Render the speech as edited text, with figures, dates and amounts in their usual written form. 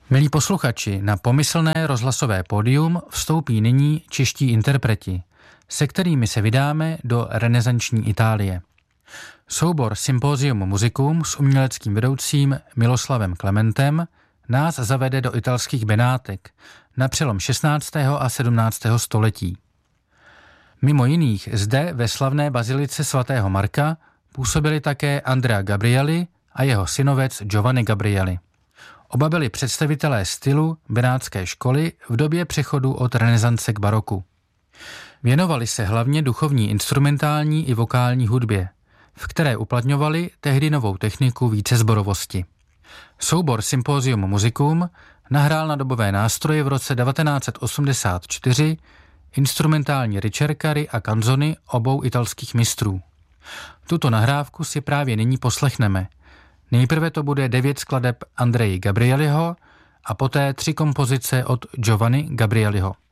Milí posluchači, na pomyslné rozhlasové pódium vstoupí nyní čeští interpreti, se kterými se vydáme do renesanční Itálie. Soubor Symposium Musicum s uměleckým vedoucím Miloslavem Klementem nás zavede do italských Benátek na přelom 16. a 17. století. Mimo jiných zde ve slavné bazilice svatého Marka působili také Andrea Gabrieli a jeho synovec Giovanni Gabrieli. Oba byli představitelé stylu benátské školy v době přechodu od renesance k baroku. Věnovali se hlavně duchovní instrumentální i vokální hudbě, v které uplatňovali tehdy novou techniku vícesborovosti. Soubor Symposium Musicum nahrál na dobové nástroje v roce 1984 instrumentální ricercary a canzony obou italských mistrů. Tuto nahrávku si právě nyní poslechneme. Nejprve to bude 9 skladeb Andreji Gabrieliho a poté 3 kompozice od Giovanni Gabrieliho.